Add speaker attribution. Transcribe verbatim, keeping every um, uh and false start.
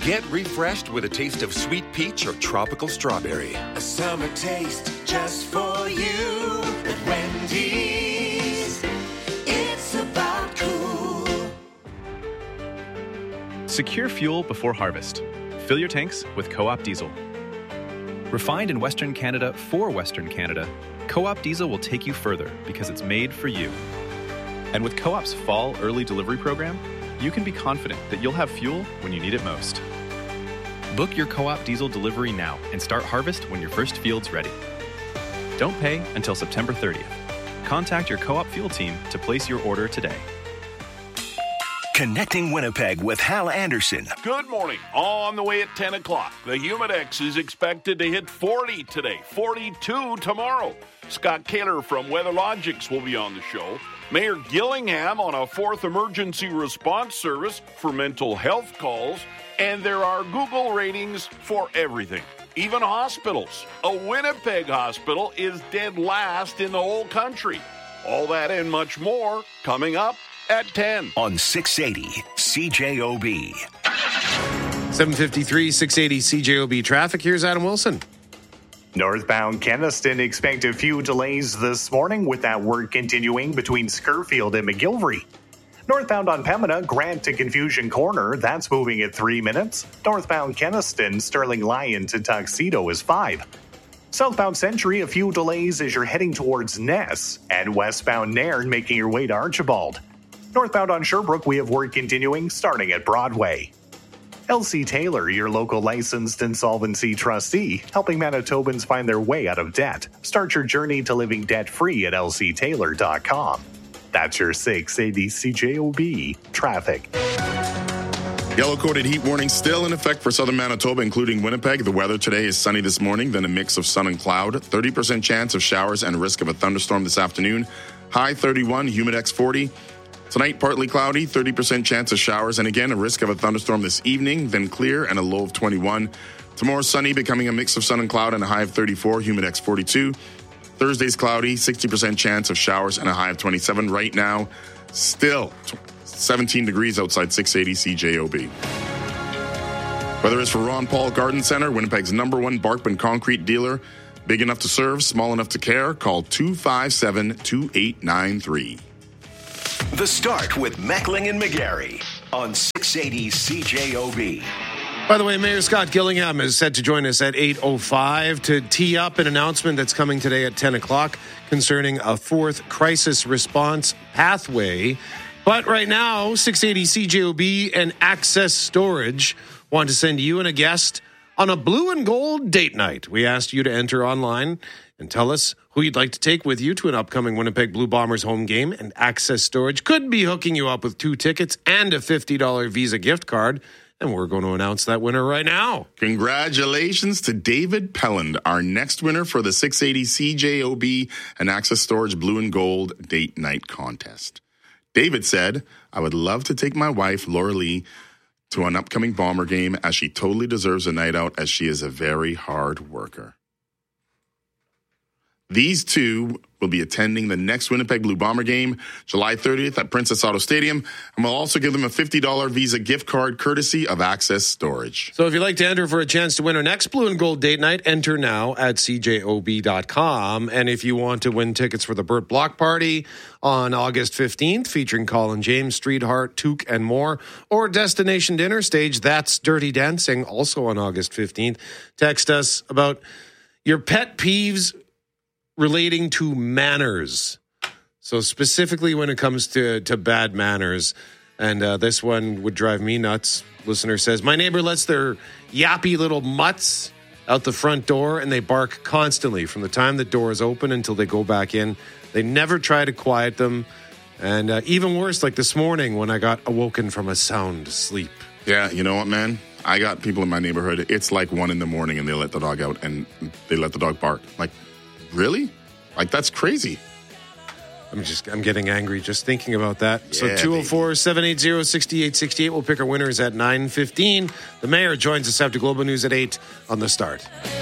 Speaker 1: Get refreshed with a taste of sweet peach or tropical strawberry.
Speaker 2: A summer taste just for you at Wendy's. It's about cool.
Speaker 3: Secure fuel before harvest. Fill your tanks with Co-op Diesel. Refined in Western Canada for Western Canada, Co-op Diesel will take you further because it's made for you. And with Co-op's fall early delivery program, you can be confident that you'll have fuel when you need it most. Book your Co-op Diesel delivery now and start harvest when your first field's ready. Don't pay until September thirtieth. Contact your Co-op fuel team to place your order today.
Speaker 4: Connecting Winnipeg with Hal Anderson.
Speaker 5: Good morning. On the way at ten o'clock. The Humidex is expected to hit forty today, forty-two tomorrow. Scott Kaler from WeatherLogics will be on the show. Mayor Gillingham on a fourth emergency response service for mental health calls. And there are Google ratings for everything, even hospitals. A Winnipeg hospital is dead last in the whole country. All that and much more coming up at ten.
Speaker 4: On six eighty C J O B.
Speaker 6: seven fifty-three, six eighty C J O B traffic. Here's Adam Wilson.
Speaker 7: Northbound Keniston, expect a few delays this morning with that work continuing between Scurfield and McGilvery. Northbound on Pembina, Grant to Confusion Corner, that's moving at three minutes. Northbound Keniston, Sterling Lyon to Tuxedo is five. Southbound Century, a few delays as you're heading towards Ness. And westbound Nairn, making your way to Archibald. Northbound on Sherbrooke, we have work continuing starting at Broadway. L C Taylor, your local licensed insolvency trustee, helping Manitobans find their way out of debt. Start your journey to living debt-free at L C Taylor dot com. That's your six eighty C J O B traffic.
Speaker 8: Yellow-coated heat warning still in effect for southern Manitoba, including Winnipeg. The weather today is sunny this morning, then a mix of sun and cloud. thirty percent chance of showers and a risk of a thunderstorm this afternoon. High thirty-one, Humidex forty. Tonight, partly cloudy, thirty percent chance of showers, and again, a risk of a thunderstorm this evening, then clear and a low of twenty-one. Tomorrow, sunny, becoming a mix of sun and cloud and a high of thirty-four, Humidex forty-two. Thursday's cloudy, sixty percent chance of showers and a high of twenty-seven. Right now, still seventeen degrees outside six eighty C J O B. Weather is for Ron Paul Garden Center, Winnipeg's number one Barkman concrete dealer. Big enough to serve, small enough to care. Call two five seven, two eight nine three.
Speaker 4: The Start with Meckling and McGarry on six eighty C J O B.
Speaker 6: By the way, Mayor Scott Gillingham is set to join us at eight oh five to tee up an announcement that's coming today at ten o'clock concerning a fourth crisis response pathway. But right now, six eighty C J O B and Access Storage want to send you and a guest on a blue and gold date night. We asked you to enter online and tell us who you'd like to take with you to an upcoming Winnipeg Blue Bombers home game, and Access Storage could be hooking you up with two tickets and a fifty dollars Visa gift card. And we're going to announce that winner right now.
Speaker 8: Congratulations to David Pelland, our next winner for the six eighty C J O B and Access Storage Blue and Gold Date Night Contest. David said, I would love to take my wife, Laura Lee, to an upcoming Bomber game as she totally deserves a night out as she is a very hard worker. These two will be attending the next Winnipeg Blue Bomber game, July thirtieth at Princess Auto Stadium, and we'll also give them a fifty dollars Visa gift card courtesy of Access Storage.
Speaker 6: So if you'd like to enter for a chance to win our next Blue and Gold date night, enter now at C J O B dot com. And if you want to win tickets for the Burt Block Party on August fifteenth, featuring Colin James, Streetheart, Took, and more, or Destination Dinner Stage, That's Dirty Dancing, also on August fifteenth, text us about your pet peeves relating to manners. So specifically when it comes to, to bad manners. And uh, this one would drive me nuts. Listener says, my neighbor lets their yappy little mutts out the front door and they bark constantly from the time the door is open until they go back in. They never try to quiet them. And uh, even worse, like this morning when I got awoken from a sound sleep.
Speaker 8: Yeah, you know what, man? I got people in my neighborhood. It's like one in the morning and they let the dog out and they let the dog bark. Like, really? Like, that's crazy.
Speaker 6: I'm just, I'm getting angry just thinking about that.
Speaker 8: Yeah,
Speaker 6: so two oh four, seven eight zero, six eight six eight. We'll pick our winners at nine fifteen. The mayor joins us after Global News at eight on The Start.